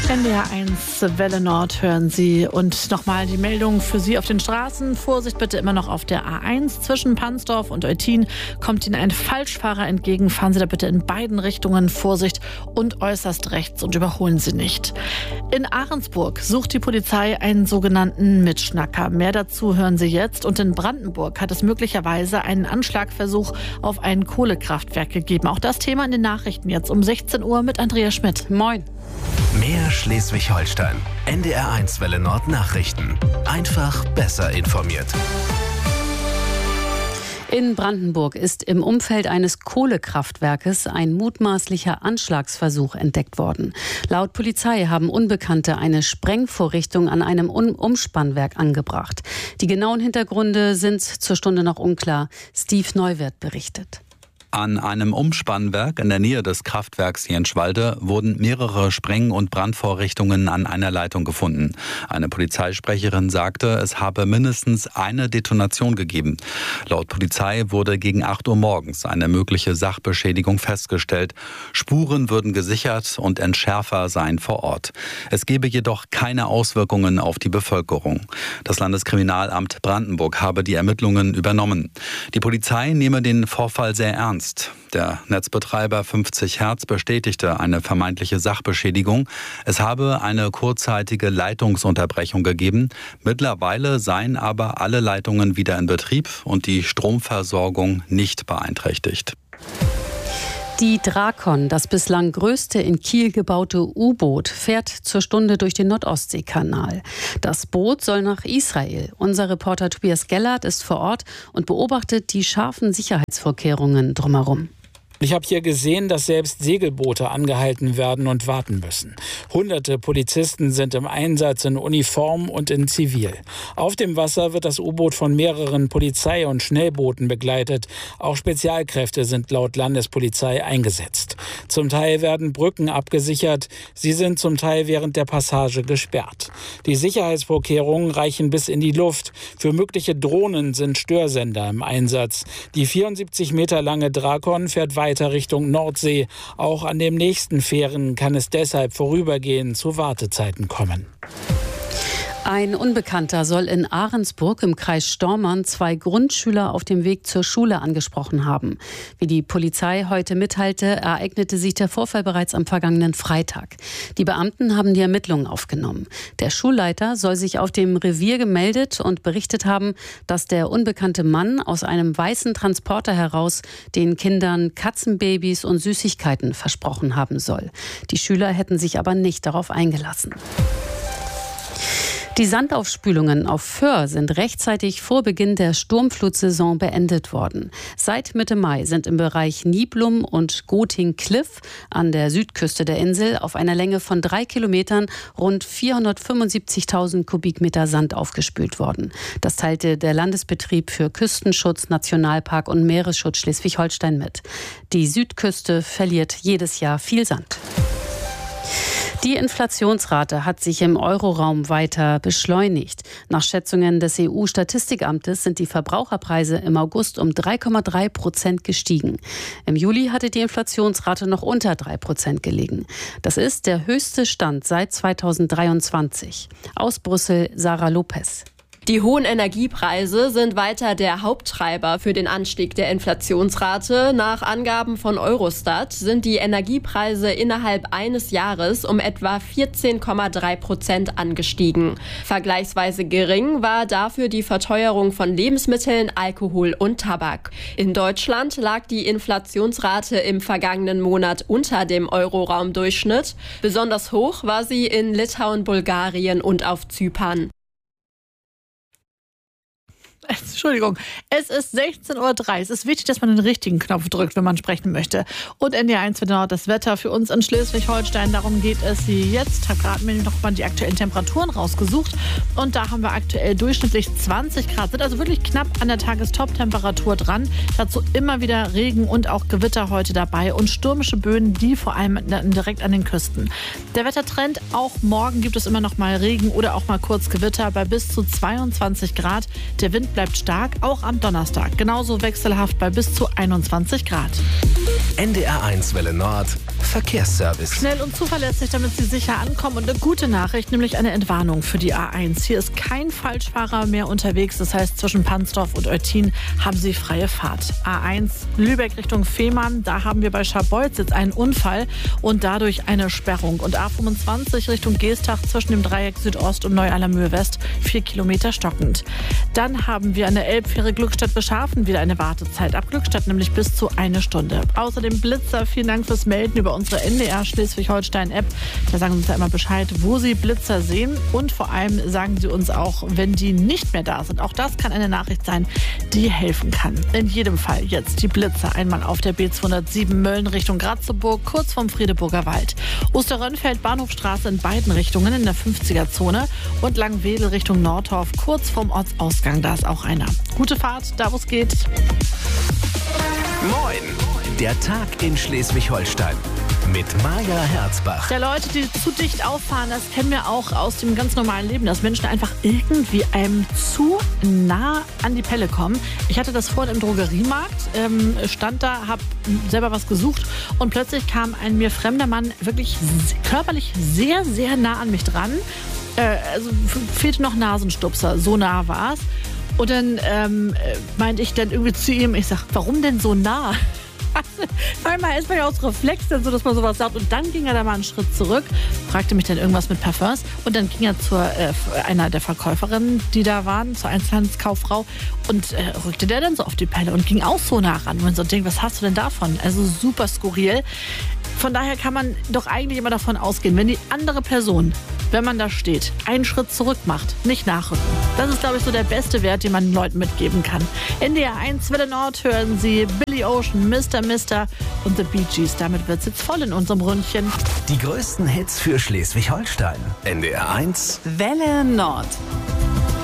NDR1 Welle Nord hören Sie. Und nochmal die Meldung für Sie auf den Straßen. Vorsicht bitte immer noch auf der A1 zwischen Pansdorf und Eutin. Kommt Ihnen ein Falschfahrer entgegen, fahren Sie da bitte in beiden Richtungen. Vorsicht und äußerst rechts und überholen Sie nicht. In Ahrensburg sucht die Polizei einen sogenannten Mitschnacker. Mehr dazu hören Sie jetzt. Und in Brandenburg hat es möglicherweise einen Anschlagversuch auf ein Kohlekraftwerk gegeben. Auch das Thema in den Nachrichten jetzt um 16 Uhr mit Andrea Schmidt. Moin. Mehr Schleswig-Holstein. NDR1 Welle Nord Nachrichten. Einfach besser informiert. In Brandenburg ist im Umfeld eines Kohlekraftwerkes ein mutmaßlicher Anschlagsversuch entdeckt worden. Laut Polizei haben Unbekannte eine Sprengvorrichtung an einem Umspannwerk angebracht. Die genauen Hintergründe sind zur Stunde noch unklar. Steve Neuwirth berichtet. An einem Umspannwerk in der Nähe des Kraftwerks Jenschwalde wurden mehrere Spreng- und Brandvorrichtungen an einer Leitung gefunden. Eine Polizeisprecherin sagte, es habe mindestens eine Detonation gegeben. Laut Polizei wurde gegen 8 Uhr morgens eine mögliche Sachbeschädigung festgestellt. Spuren würden gesichert und Entschärfer seien vor Ort. Es gebe jedoch keine Auswirkungen auf die Bevölkerung. Das Landeskriminalamt Brandenburg habe die Ermittlungen übernommen. Die Polizei nehme den Vorfall sehr ernst. Der Netzbetreiber 50 Hertz bestätigte eine vermeintliche Sachbeschädigung. Es habe eine kurzzeitige Leitungsunterbrechung gegeben. Mittlerweile seien aber alle Leitungen wieder in Betrieb und die Stromversorgung nicht beeinträchtigt. Die Drakon, das bislang größte in Kiel gebaute U-Boot, fährt zur Stunde durch den Nordostseekanal. Das Boot soll nach Israel. Unser Reporter Tobias Gellert ist vor Ort und beobachtet die scharfen Sicherheitsvorkehrungen drumherum. Ich habe hier gesehen, dass selbst Segelboote angehalten werden und warten müssen. Hunderte Polizisten sind im Einsatz in Uniform und in Zivil. Auf dem Wasser wird das U-Boot von mehreren Polizei- und Schnellbooten begleitet. Auch Spezialkräfte sind laut Landespolizei eingesetzt. Zum Teil werden Brücken abgesichert. Sie sind zum Teil während der Passage gesperrt. Die Sicherheitsvorkehrungen reichen bis in die Luft. Für mögliche Drohnen sind Störsender im Einsatz. Die 74 Meter lange Drakon fährt weiter Richtung Nordsee. Auch an dem nächsten Fähren kann es deshalb vorübergehend zu Wartezeiten kommen. Ein Unbekannter soll in Ahrensburg im Kreis Stormarn 2 Grundschüler auf dem Weg zur Schule angesprochen haben. Wie die Polizei heute mitteilte, ereignete sich der Vorfall bereits am vergangenen Freitag. Die Beamten haben die Ermittlungen aufgenommen. Der Schulleiter soll sich auf dem Revier gemeldet und berichtet haben, dass der unbekannte Mann aus einem weißen Transporter heraus den Kindern Katzenbabys und Süßigkeiten versprochen haben soll. Die Schüler hätten sich aber nicht darauf eingelassen. Die Sandaufspülungen auf Föhr sind rechtzeitig vor Beginn der Sturmflutsaison beendet worden. Seit Mitte Mai sind im Bereich Niblum und Goting-Kliff an der Südküste der Insel auf einer Länge von 3 Kilometern rund 475.000 Kubikmeter Sand aufgespült worden. Das teilte der Landesbetrieb für Küstenschutz, Nationalpark und Meeresschutz Schleswig-Holstein mit. Die Südküste verliert jedes Jahr viel Sand. Die Inflationsrate hat sich im Euroraum weiter beschleunigt. Nach Schätzungen des EU-Statistikamtes sind die Verbraucherpreise im August um 3,3% gestiegen. Im Juli hatte die Inflationsrate noch unter 3% gelegen. Das ist der höchste Stand seit 2023. Aus Brüssel, Sarah Lopez. Die hohen Energiepreise sind weiter der Haupttreiber für den Anstieg der Inflationsrate. Nach Angaben von Eurostat sind die Energiepreise innerhalb eines Jahres um etwa 14,3% angestiegen. Vergleichsweise gering war dafür die Verteuerung von Lebensmitteln, Alkohol und Tabak. In Deutschland lag die Inflationsrate im vergangenen Monat unter dem Euroraumdurchschnitt. Besonders hoch war sie in Litauen, Bulgarien und auf Zypern. Entschuldigung, es ist 16:03 Uhr. Es ist wichtig, dass man den richtigen Knopf drückt, wenn man sprechen möchte. Und NDR1 wird noch das Wetter für uns in Schleswig-Holstein. Darum geht es jetzt. Ich habe gerade mir noch mal die aktuellen Temperaturen rausgesucht. Und da haben wir aktuell durchschnittlich 20 Grad. Sind also wirklich knapp an der Tagestop-Temperatur dran. Dazu immer wieder Regen und auch Gewitter heute dabei. Und stürmische Böen, die vor allem direkt an den Küsten. Der Wettertrend, auch morgen gibt es immer noch mal Regen oder auch mal kurz Gewitter bei bis zu 22 Grad. Der Wind bleibt stark, auch am Donnerstag. Genauso wechselhaft bei bis zu 21 Grad. NDR1 Welle Nord Verkehrsservice. Schnell und zuverlässig, damit Sie sicher ankommen. Und eine gute Nachricht, nämlich eine Entwarnung für die A1. Hier ist kein Falschfahrer mehr unterwegs. Das heißt, zwischen Pansdorf und Eutin haben Sie freie Fahrt. A1 Lübeck Richtung Fehmarn, da haben wir bei Scharbeutz jetzt einen Unfall und dadurch eine Sperrung. Und A25 Richtung Geestach zwischen dem Dreieck Südost und Neu-Allermühe West 4 Kilometer stockend. Dann haben wir an der Elbfähre Glückstadt-Beschafen wieder eine Wartezeit. Ab Glückstadt nämlich bis zu 1 Stunde. Außerdem Blitzer, vielen Dank fürs Melden über unsere NDR Schleswig-Holstein-App. Da sagen Sie uns ja immer Bescheid, wo Sie Blitzer sehen. Und vor allem sagen Sie uns auch, wenn die nicht mehr da sind. Auch das kann eine Nachricht sein, die helfen kann. In jedem Fall jetzt die Blitzer. Einmal auf der B207 Mölln Richtung Ratzeburg, kurz vom Friedeburger Wald. Osterrönfeld, Bahnhofstraße in beiden Richtungen in der 50er-Zone. Und Langwedel Richtung Nordhof, kurz vom Ortsausgang. Da ist auch einer. Gute Fahrt, da wo es geht. Moin! Der Tag in Schleswig-Holstein mit Maja Herzbach. Ja, Leute, die zu dicht auffahren, das kennen wir auch aus dem ganz normalen Leben, dass Menschen einfach irgendwie einem zu nah an die Pelle kommen. Ich hatte das vorhin im Drogeriemarkt, stand da, habe selber was gesucht und plötzlich kam ein mir fremder Mann wirklich körperlich sehr, sehr nah an mich dran. Also fehlte noch Nasenstupser, so nah war es. Und dann meinte ich dann irgendwie zu ihm, ich sag, warum denn so nah? Manchmal ist man ja aus Reflex dann so, dass man sowas sagt. Und dann ging er da mal einen Schritt zurück, fragte mich dann irgendwas mit Parfums. Und dann ging er zu einer der Verkäuferinnen, die da waren, zur Einzelhandelskauffrau. Und rückte der dann so auf die Pelle und ging auch so nah ran. Und man so denkt, was hast du denn davon? Also super skurril. Von daher kann man doch eigentlich immer davon ausgehen, wenn die andere Person, wenn man da steht, einen Schritt zurück macht, nicht nachrücken. Das ist, glaube ich, so der beste Wert, den man den Leuten mitgeben kann. NDR 1 Welle Nord hören Sie Billy Ocean, Mr. und The Bee Gees. Damit wird es jetzt voll in unserem Ründchen. Die größten Hits für Schleswig-Holstein. NDR 1 Welle Nord.